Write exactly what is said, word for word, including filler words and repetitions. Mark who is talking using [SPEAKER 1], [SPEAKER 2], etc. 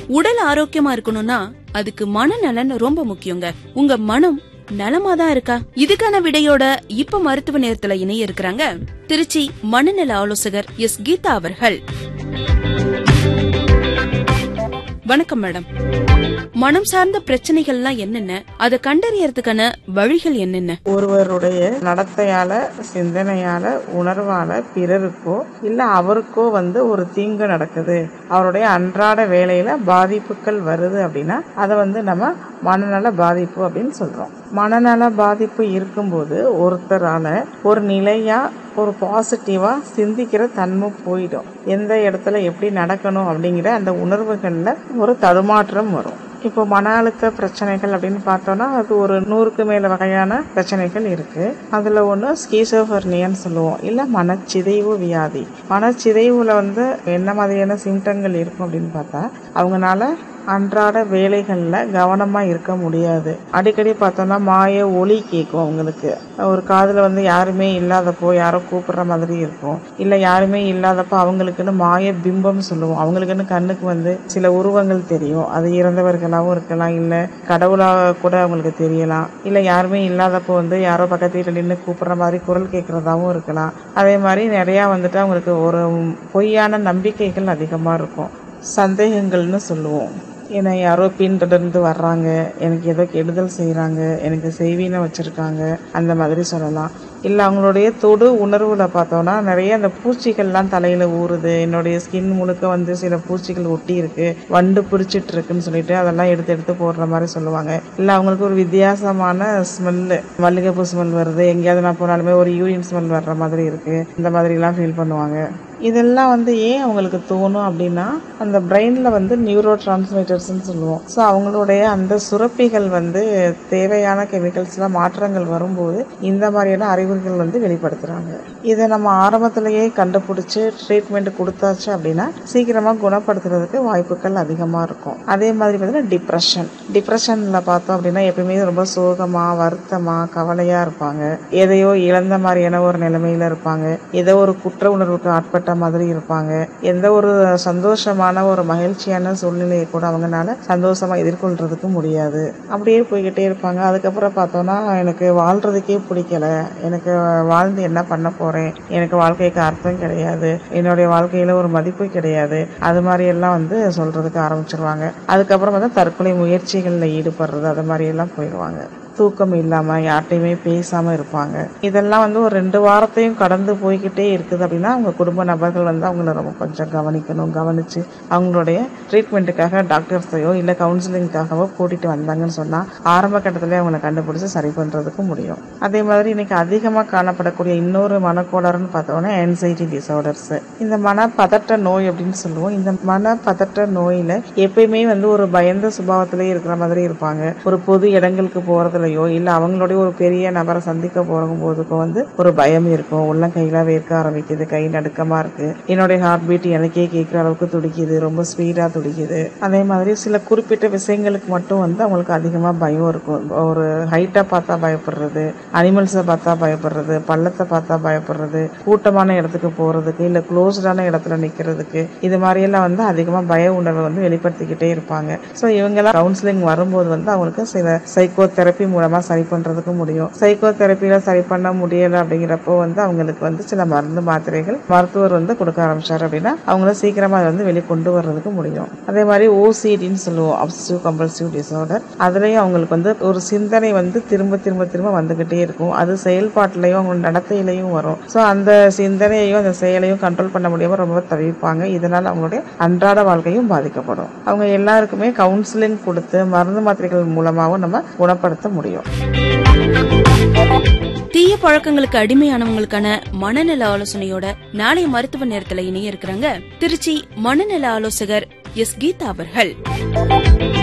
[SPEAKER 1] உடல் ஆரோக்கியமா இருக்கணும்னா அதுக்கு மனநலன் ரொம்ப முக்கியங்க. உங்க மனம் நலமாதான் இருக்கா? இதுக்கான விடையோட இப்ப மருத்துவ நேரத்துல இணைய இருக்கிறாங்க திருச்சி மனநல ஆலோசகர் எஸ் கீதா அவர்கள். வணக்கம் மேடம். மனம் சார்ந்த பிரச்சனைகள்லாம் என்னென்ன, அதை கண்டறியறதுக்கான வழிகள் என்னென்ன?
[SPEAKER 2] ஒருவருடைய நடத்தையால, சிந்தனையால, உணர்வால பிறருக்கோ இல்ல அவருக்கோ வந்து ஒரு தீங்கு நடக்குது, அவருடைய அன்றாட வேலையில பாதிப்புகள் வருது அப்படின்னா அதை வந்து நம்ம மனநல பாதிப்பு அப்படின்னு சொல்றோம். மனநல பாதிப்பு இருக்கும்போது ஒருத்தரால ஒரு நிலையா ஒரு பாசிட்டிவா சிந்திக்கிற தன்மை போயிடும். எந்த இடத்துல எப்படி நடக்கணும் அப்படிங்கிற அந்த உணர்வுகள்ல ஒரு தடுமாற்றம் வரும். இப்போ மன அழுத்த பிரச்சனைகள் அப்படின்னு பார்த்தோம்னா அது ஒரு நூறுக்கு மேல வகையான பிரச்சனைகள் இருக்கு. அதுல ஒண்ணு ஸ்கீசோஃபர்னியான்னு சொல்லுவோம், இல்ல மனச்சிதைவு வியாதி. மனச்சிதைவுல வந்து என்ன மாதிரியான சிம்டங்கள் இருக்கும் அப்படின்னு பார்த்தா அவங்கனால அன்றாட வேலைகள்ல கவனமா இருக்க முடியாது. அடிக்கடி பார்த்தோம்னா மாய ஒலி கேட்கும். அவங்களுக்கு ஒரு காதுல வந்து யாருமே இல்லாதப்போ யாரோ கூப்பிடுற மாதிரி இருக்கும், இல்ல யாருமே இல்லாதப்போ அவங்களுக்குன்னு மாய பிம்பம் சொல்லுவோம். அவங்களுக்குன்னு கண்ணுக்கு வந்து சில உருவங்கள் தெரியும். அது இறந்தவர்களாகவும் இருக்கலாம், இல்ல கடவுளா கூட அவங்களுக்கு தெரியலாம், இல்ல யாருமே இல்லாதப்போ வந்து யாரோ பக்கத்து வீட்டில் நின்று கூப்பிடுற மாதிரி குரல் கேட்கறதாவும் இருக்கலாம். அதே மாதிரி நிறைய வந்துட்டு அவங்களுக்கு ஒரு பொய்யான நம்பிக்கைகள் அதிகமா இருக்கும். சந்தேகங்கள்னு சொல்லுவோம். என்னை யாரோ பின்தொடர்ந்து வர்றாங்க, எனக்கு ஏதோ கெடுதல் செய்யறாங்க, எனக்கு செய்வீன வச்சிருக்காங்க, அந்த மாதிரி சொல்லலாம். இல்லை அவங்களுடைய தொடு உணர்வுல பார்த்தோம்னா நிறைய அந்த பூச்சிகள்லாம் தலையில ஊறுது, என்னுடைய ஸ்கின் முழுக்க வந்து சில பூச்சிகள் ஒட்டி இருக்கு, வண்டு பிடிச்சிட்டு இருக்குன்னு சொல்லிட்டு அதெல்லாம் எடுத்து எடுத்து போடுற மாதிரி சொல்லுவாங்க. இல்லை அவங்களுக்கு ஒரு வித்தியாசமான ஸ்மெல்லு, மல்லிகைப்பூ ஸ்மெல் வருது, எங்கேயாவது நான் போனாலுமே ஒரு யூரின் ஸ்மெல் வர்ற மாதிரி இருக்கு, இந்த மாதிரிலாம் ஃபீல் பண்ணுவாங்க. இதெல்லாம் வந்து ஏன் அவங்களுக்கு தோணும் அப்படின்னா அந்த பிரெயின்ல வந்து நியூரோ டிரான்ஸ்மிட்டர்ஸ்ன்னு சொல்லுவோம். ஸோ அவங்களுடைய அந்த சுரப்பிகள் வந்து தேவையான கெமிக்கல்ஸ்ல மாற்றங்கள் வரும்போது இந்த மாதிரியான அறிகுறிகள் வந்து வெளிப்படுத்துறாங்க. இதை நம்ம ஆரம்பத்திலேயே கண்டுபிடிச்சு ட்ரீட்மெண்ட் கொடுத்தாச்சு அப்படின்னா சீக்கிரமா குணப்படுத்துறதுக்கு வாய்ப்புகள் அதிகமா இருக்கும். அதே மாதிரி பார்த்தீங்கன்னா டிப்ரெஷன் டிப்ரெஷன்ல பார்த்தோம் அப்படின்னா எப்பயுமே ரொம்ப சோகமா, வருத்தமா, கவலையா இருப்பாங்க. எதையோ இழந்த மாதிரியான ஒரு நிலைமையில இருப்பாங்க. ஏதோ ஒரு குற்ற உணர்வுக்கு ஆட்பட்ட மாதிரி இருப்பாங்க. எந்த ஒரு சந்தோஷமான ஒரு மகிழ்ச்சியான சூழ்நிலையை கூட அவங்கனால சந்தோஷமா எதிர்கொள்றதுக்கு முடியாது. அப்படியே போய்கிட்டே இருப்பாங்க. அதுக்கப்புறம் பார்த்தோம்னா எனக்கு வாழ்றதுக்கே பிடிக்கல, எனக்கு வாழ்ந்து என்ன பண்ண போறேன், எனக்கு வாழ்க்கைக்கு அர்த்தம் கிடையாது, என்னுடைய வாழ்க்கையில ஒரு மதிப்பு கிடையாது, அது மாதிரி எல்லாம் வந்து சொல்றதுக்கு ஆரம்பிச்சிருவாங்க. அதுக்கப்புறம் வந்து தற்கொலை முயற்சிகள்ல ஈடுபடுறது, அது மாதிரி எல்லாம் போயிடுவாங்க. தூக்கம் இல்லாம யார்கிட்டையுமே பேசாம இருப்பாங்க. இதெல்லாம் வந்து ஒரு ரெண்டு வாரத்தையும் கடந்து போய்கிட்டே இருக்குது அப்படின்னா அவங்க குடும்ப நபர்கள் வந்து அவங்கள ரொம்ப கொஞ்சம் கவனிக்கணும். கவனிச்சு அவங்களுடைய ட்ரீட்மெண்ட்டுக்காக டாக்டர்ஸையோ இல்ல கவுன்சிலிங்காகவோ கூட்டிட்டு வந்தாங்கன்னு சொன்னா ஆரம்ப கட்டத்திலே அவங்களை கண்டுபிடிச்சு சரி பண்றதுக்கு முடியும். அதே மாதிரி இன்னைக்கு அதிகமா காணப்படக்கூடிய இன்னொரு மனக்கோளாறுன்னு பார்த்தோம்னா ஆன்சைட்டி டிசார்டர்ஸ். இந்த மன பதட்ட நோய் அப்படின்னு சொல்லுவோம். இந்த மன பதட்ட நோயில எப்பயுமே வந்து ஒரு பயந்த சுபாவத்திலே இருக்கிற மாதிரி இருப்பாங்க. ஒரு பொது இடங்களுக்கு போறதுல இல்ல அவங்களுடைய ஒரு பெரிய நபரை சந்திக்க போகும் போதுக்கும் வந்து ஒரு பயம் இருக்கும். உள்ள கையில வேர்க்க ஆரம்பிக்குது, கை நடுக்கமா இருக்கு, என்னுடைய ஹார்ட் பீட் எனக்கே கேட்கிற அளவுக்கு துடிக்குது, ரொம்ப ஸ்பீடா துடிக்குது. அதே மாதிரி சில குறிப்பிட்ட விஷயங்களுக்கு மட்டும் வந்து அவங்களுக்கு அதிகமா பயம் இருக்கும். ஒரு ஹைட்டா பார்த்தா பயப்படுறது, அனிமல்ஸை பார்த்தா பயப்படுறது, பள்ளத்தை பார்த்தா பயப்படுறது, கூட்டமான இடத்துக்கு போறதுக்கு இல்ல க்ளோஸ்டான இடத்துல நிக்கிறதுக்கு, இது மாதிரி எல்லாம் வந்து அதிகமா பய உணர்வை வந்து வெளிப்படுத்திக்கிட்டே இருப்பாங்க. ஸோ இவங்கெல்லாம் கவுன்சிலிங் வரும்போது வந்து அவங்களுக்கு சில சைக்கோ தெரப்பி மூலமா சரி பண்றதுக்கு முடியும். சைக்கோ தெரப்பியில சரி பண்ண முடியல அப்படிங்கிறப்போ வந்து அவங்களுக்கு வந்து சில மருந்து மாத்திரைகள் மருத்துவர் வந்து கொடுக்க ஆரம்பிச்சாரு அப்படின்னா அவங்கள சீக்கிரமா அதை வந்து வெளியே கொண்டு வர்றதுக்கு முடியும். அதே மாதிரி ஓசிடின்னு சொல்லுவோம், அப்சசிவ் கம்பல்சிவ் டிசார்டர். அதுலயும் அவங்களுக்கு வந்து ஒரு சிந்தனை வந்து திரும்ப திரும்ப திரும்ப வந்துகிட்டே இருக்கும். அது செயல்பாட்டிலையும் அவங்க நடத்தையிலையும் வரும். ஸோ அந்த சிந்தனையையும் அந்த செயலையும் கண்ட்ரோல் பண்ண முடியாம ரொம்ப தவிப்பாங்க. இதனால அவங்களுடைய அன்றாட வாழ்க்கையும் பாதிக்கப்படும். அவங்க எல்லாருக்குமே கவுன்சிலிங் கொடுத்து மருந்து மாத்திரைகள் மூலமாகவும் நம்ம குணப்படுத்த முடியும்.
[SPEAKER 1] தீய பழக்கங்களுக்கு அடிமையானவங்களுக்கான மனநல ஆலோசனையோட நாளைய மருத்துவ நேரத்துல இணைய இருக்கிறாங்க திருச்சி மனநல ஆலோசகர் எஸ் கீதா அவர்கள்.